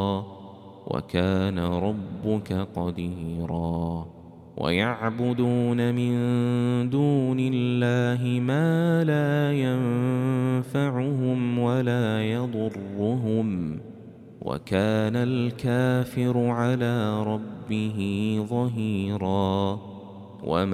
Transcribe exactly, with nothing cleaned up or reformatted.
وكان ربك قديرا ويعبدون من دون الله ما لا ينفعهم ولا يضرهم وكان الكافر على ربه ظهيرا. وما